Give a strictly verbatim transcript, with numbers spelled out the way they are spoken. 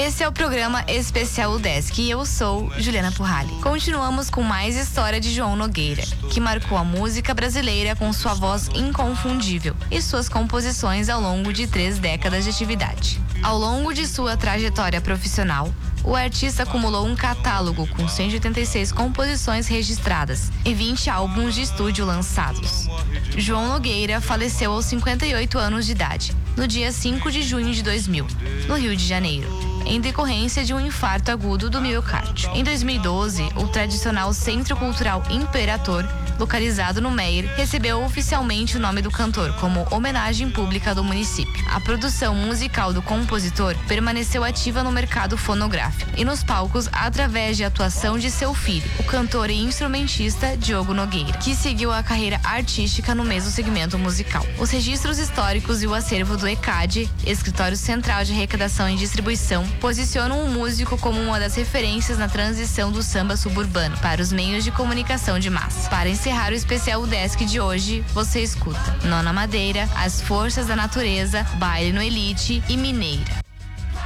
Esse é o programa especial UDESC e eu sou Juliana Purrali. Continuamos com mais história de João Nogueira, que marcou a música brasileira com sua voz inconfundível e suas composições ao longo de três décadas de atividade. Ao longo de sua trajetória profissional, o artista acumulou um catálogo com cento e oitenta e seis composições registradas e vinte álbuns de estúdio lançados. João Nogueira faleceu aos cinquenta e oito anos de idade, no dia cinco de junho de dois mil, no Rio de Janeiro, em decorrência de um infarto agudo do miocárdio. Em dois mil e doze, o tradicional Centro Cultural Imperator, localizado no Meier, recebeu oficialmente o nome do cantor como homenagem pública do município. A produção musical do compositor permaneceu ativa no mercado fonográfico e nos palcos através de atuação de seu filho, o cantor e instrumentista Diogo Nogueira, que seguiu a carreira artística no mesmo segmento musical. Os registros históricos e o acervo do ECAD, Escritório Central de Arrecadação e Distribuição, posicionam o músico como uma das referências na transição do samba suburbano para os meios de comunicação de massa. Para encerrar o especial UDESC de hoje, você escuta Nona Madeira, As Forças da Natureza, Baile no Elite e Mineira.